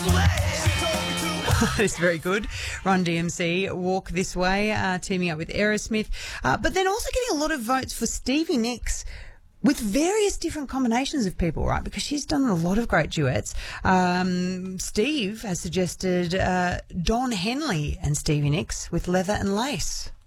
It's very good. Run DMC, Walk This Way, teaming up with Aerosmith. But then also getting a lot of votes for Stevie Nicks with various different combinations of people, right? Because she's done a lot of great duets. Steve has suggested Don Henley and Stevie Nicks with Leather and Lace.